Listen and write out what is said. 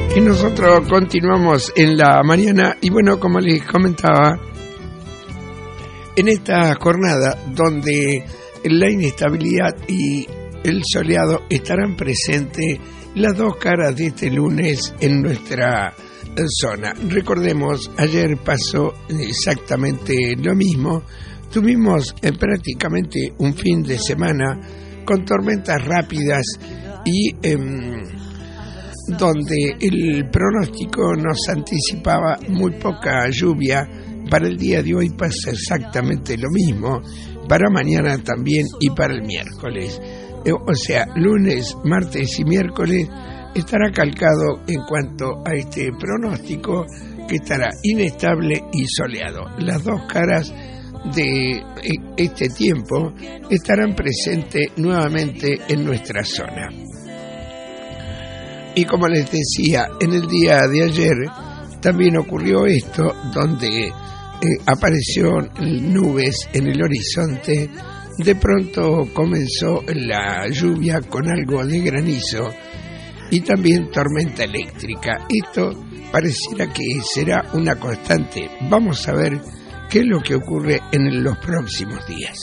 Y nosotros continuamos en la mañana y bueno, como les comentaba, en esta jornada donde la inestabilidad y el soleado estarán presentes las dos caras de este lunes en nuestra zona. Recordemos, ayer pasó exactamente lo mismo. Tuvimos prácticamente un fin de semana con tormentas rápidas y donde el pronóstico nos anticipaba muy poca lluvia. Para el día de hoy pasa exactamente lo mismo, para mañana también y para el miércoles. O sea, lunes, martes y miércoles estará calcado en cuanto a este pronóstico, que estará inestable y soleado. Las dos caras de este tiempo estarán presentes nuevamente en nuestra zona. Y como les decía, en el día de ayer también ocurrió esto, donde apareció nubes en el horizonte. De pronto comenzó la lluvia con algo de granizo y también tormenta eléctrica. Esto pareciera que será una constante. Vamos a ver qué es lo que ocurre en los próximos días.